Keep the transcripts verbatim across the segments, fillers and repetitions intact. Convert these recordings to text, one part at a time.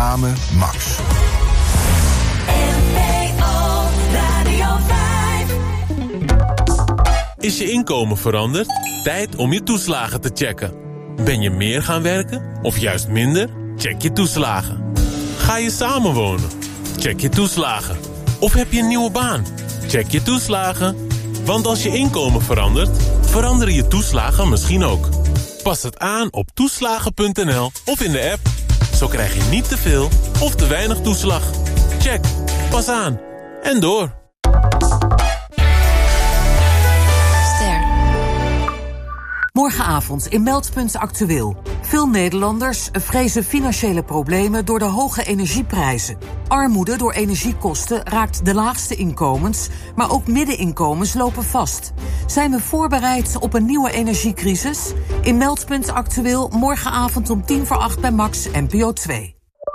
Samen Max. Is je inkomen veranderd? Tijd om je toeslagen te checken. Ben je meer gaan werken of juist minder? Check je toeslagen. Ga je samenwonen? Check je toeslagen. Of heb je een nieuwe baan? Check je toeslagen. Want als je inkomen verandert, veranderen je toeslagen misschien ook. Pas het aan op toeslagen punt n l of in de app. Zo krijg je niet te veel of te weinig toeslag. Check. Pas aan. En door. Morgenavond in Meldpunt Actueel. Veel Nederlanders vrezen financiële problemen door de hoge energieprijzen. Armoede door energiekosten raakt de laagste inkomens, maar ook middeninkomens lopen vast. Zijn we voorbereid op een nieuwe energiecrisis? In Meldpunt Actueel morgenavond om tien voor acht bij Max N P O twee.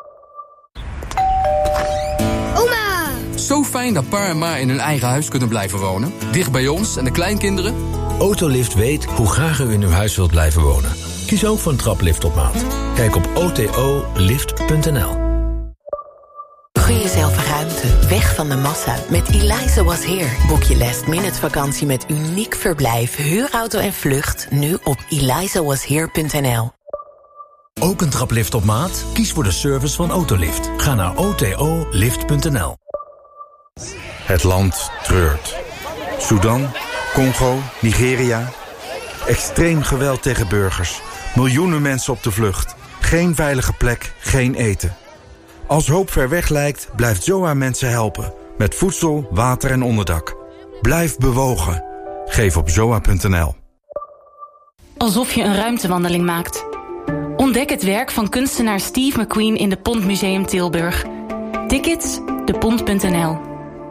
Oma! Zo fijn dat pa en ma in hun eigen huis kunnen blijven wonen. Dicht bij ons en de kleinkinderen. Autolift weet hoe graag u in uw huis wilt blijven wonen. Kies ook voor een traplift op maat. Kijk op o t o lift punt n l. Gun jezelf ruimte, weg van de massa. Met Eliza Was Here boek je last minute vakantie met uniek verblijf, huurauto en vlucht. Nu op eliza was here punt n l. Ook een traplift op maat? Kies voor de service van Autolift. Ga naar o t o lift punt n l. Het land treurt. Sudan, Congo, Nigeria. Extreem geweld tegen burgers. Miljoenen mensen op de vlucht. Geen veilige plek, geen eten. Als hoop ver weg lijkt, blijft Z O A mensen helpen. Met voedsel, water en onderdak. Blijf bewogen. Geef op zoa punt n l. Alsof je een ruimtewandeling maakt. Ontdek het werk van kunstenaar Steve McQueen in de Pont Museum Tilburg. Tickets, de pont punt n l.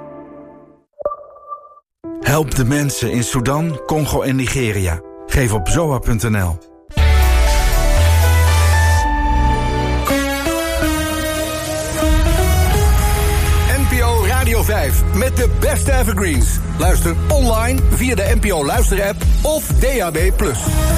Help de mensen in Sudan, Congo en Nigeria. Geef op zoa punt n l. N P O Radio vijf met de beste evergreens. Luister online via de N P O Luister-app of D A B plus.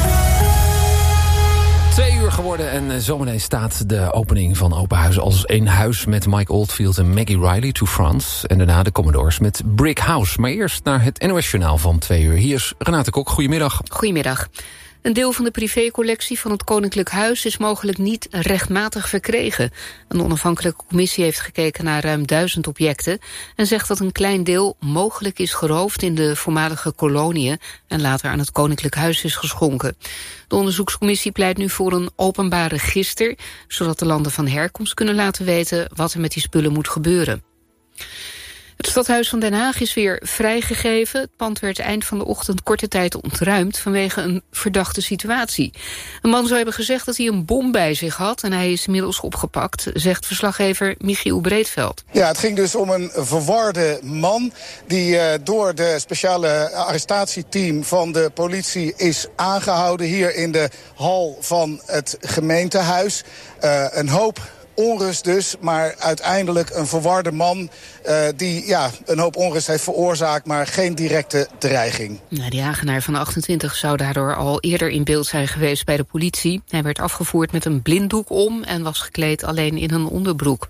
Twee uur geworden en zometeen staat de opening van Open Huis als één huis met Mike Oldfield en Maggie Riley to France. En daarna de Commodores met Brick House. Maar eerst naar het N O S-journaal van twee uur. Hier is Renate Kok. Goedemiddag. Goedemiddag. Een deel van de privécollectie van het Koninklijk Huis is mogelijk niet rechtmatig verkregen. Een onafhankelijke commissie heeft gekeken naar ruim duizend objecten en zegt dat een klein deel mogelijk is geroofd in de voormalige koloniën en later aan het Koninklijk Huis is geschonken. De onderzoekscommissie pleit nu voor een openbaar register, zodat de landen van herkomst kunnen laten weten wat er met die spullen moet gebeuren. Het stadhuis van Den Haag is weer vrijgegeven. Het pand werd eind van de ochtend korte tijd ontruimd vanwege een verdachte situatie. Een man zou hebben gezegd dat hij een bom bij zich had en hij is inmiddels opgepakt, zegt verslaggever Michiel Breedveld. Ja, het ging dus om een verwarde man die uh, door de speciale arrestatieteam van de politie is aangehouden hier in de hal van het gemeentehuis. Uh, een hoop onrust dus, maar uiteindelijk een verwarde man uh, die ja, een hoop onrust heeft veroorzaakt, maar geen directe dreiging. Nou, de Hagenaar van achtentwintig zou daardoor al eerder in beeld zijn geweest bij de politie. Hij werd afgevoerd met een blinddoek om en was gekleed alleen in een onderbroek.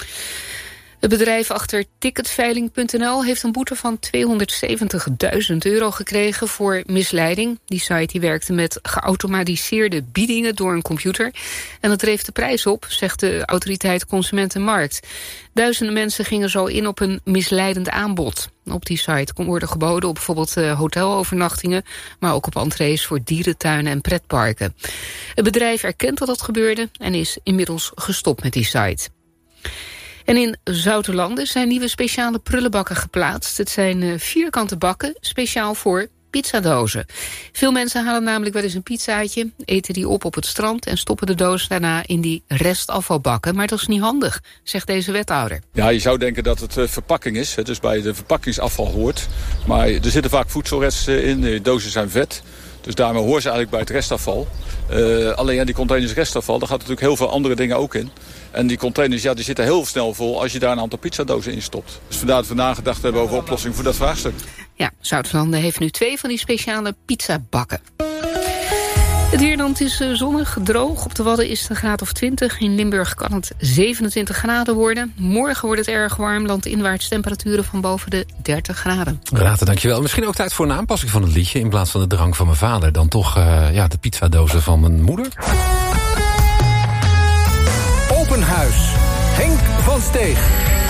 Het bedrijf achter Ticketveiling punt n l heeft een boete van tweehonderdzeventigduizend euro gekregen voor misleiding. Die site die werkte met geautomatiseerde biedingen door een computer. En dat dreef de prijs op, zegt de autoriteit Consumentenmarkt. Duizenden mensen gingen zo in op een misleidend aanbod. Op die site kon worden geboden op bijvoorbeeld hotelovernachtingen, maar ook op entrees voor dierentuinen en pretparken. Het bedrijf erkent dat dat gebeurde en is inmiddels gestopt met die site. En in Zoutelanden zijn nieuwe speciale prullenbakken geplaatst. Het zijn vierkante bakken, speciaal voor pizzadozen. Veel mensen halen namelijk wel eens een pizzaatje, eten die op op het strand en stoppen de doos daarna in die restafvalbakken. Maar dat is niet handig, zegt deze wethouder. Ja, je zou denken dat het uh, verpakking is, hè, dus bij de verpakkingsafval hoort. Maar er zitten vaak voedselresten in, de dozen zijn vet. Dus daarmee horen ze eigenlijk bij het restafval. Uh, alleen ja, die containers restafval, daar gaat natuurlijk heel veel andere dingen ook in. En die containers, ja, die zitten heel snel vol als je daar een aantal pizzadozen in stopt. Dus vandaar dat we nagedacht hebben over oplossing voor dat vraagstuk. Ja, Zoutelanden heeft nu twee van die speciale pizzabakken. Het weer dan, het is zonnig, droog. Op de Wadden is het een graad of twintig. In Limburg kan het zevenentwintig graden worden. Morgen wordt het erg warm. Landinwaarts temperaturen van boven de dertig graden. Renate, dankjewel. Misschien ook tijd voor een aanpassing van het liedje. In plaats van de drank van mijn vader, dan toch uh, ja, de pizzadozen van mijn moeder. Open Huis. Henk van Steeg.